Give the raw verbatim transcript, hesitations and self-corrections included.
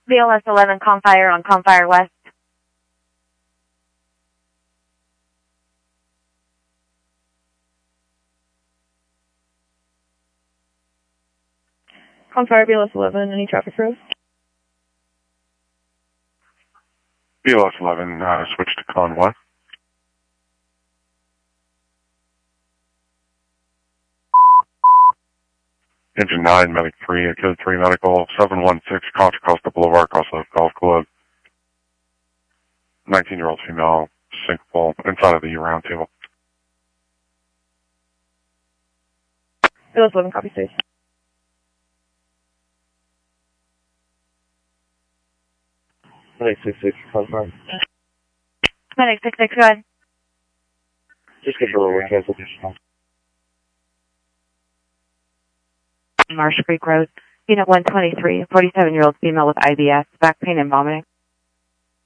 B L S eleven, Comfire on Comfire West. Comfire B L S eleven, any traffic through? B L S eleven, uh, switch to Con one. Engine nine, Medic three, Kid three Medical, seven one six, Contra Costa Boulevard, Costa Golf Club. nineteen-year-old female, syncopal, inside of the round table. B L S eleven, copy stage. Medic six six, confirm. Medic six six, go ahead. Just control over cancel. Marsh Creek Road, unit one twenty-three, forty-seven-year-old female with I B S, back pain and vomiting.